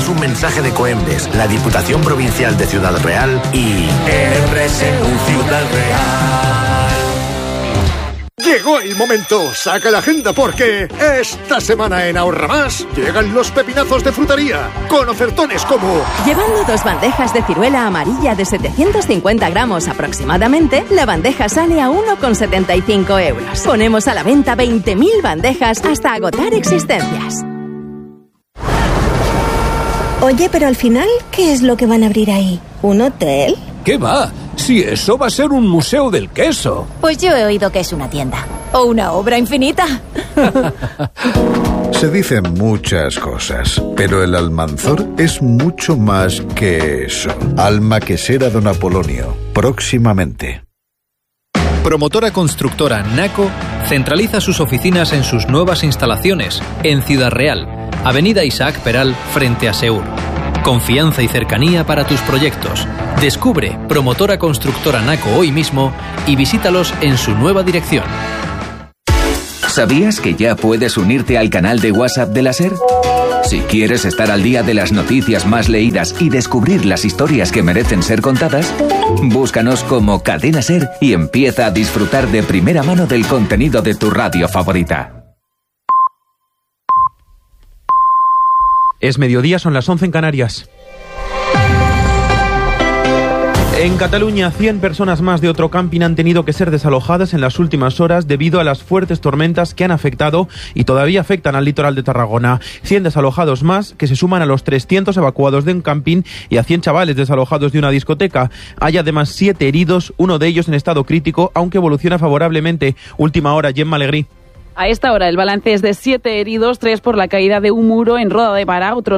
enviarnos un mensaje de Coembes, la Diputación Provincial de Ciudad Real y RSU Ciudad Real. Llegó el momento, saca la agenda porque esta semana en Ahorra Más llegan los pepinazos de frutería con ofertones como... Llevando 2 bandejas de ciruela amarilla de 750 gramos aproximadamente, la bandeja sale a 1,75 euros. Ponemos a la venta 20.000 bandejas hasta agotar existencias. Oye, pero al final, ¿qué es lo que van a abrir ahí? ¿Un hotel? ¿Qué va? Si eso va a ser un museo del queso. Pues yo he oído que es una tienda. O una obra infinita. Se dicen muchas cosas, pero el Almanzor es mucho más que eso. Alma quesera Don Apolonio, próximamente. Promotora constructora Naco centraliza sus oficinas en sus nuevas instalaciones en Ciudad Real, Avenida Isaac Peral, frente a Seur. Confianza y cercanía para tus proyectos. Descubre Promotora Constructora Naco hoy mismo y visítalos en su nueva dirección. ¿Sabías que ya puedes unirte al canal de WhatsApp de la SER? Si quieres estar al día de las noticias más leídas y descubrir las historias que merecen ser contadas, búscanos como Cadena SER y empieza a disfrutar de primera mano del contenido de tu radio favorita. Es mediodía, son las 11 en Canarias. En Cataluña, 100 personas más de otro camping han tenido que ser desalojadas en las últimas horas debido a las fuertes tormentas que han afectado y todavía afectan al litoral de Tarragona. 100 desalojados más que se suman a los 300 evacuados de un camping y a 100 chavales desalojados de una discoteca. Hay además 7 heridos, uno de ellos en estado crítico, aunque evoluciona favorablemente. Última hora, Gemma Alegrí. A esta hora el balance es de 7 heridos, 3 por la caída de un muro en Roda de Bará, otro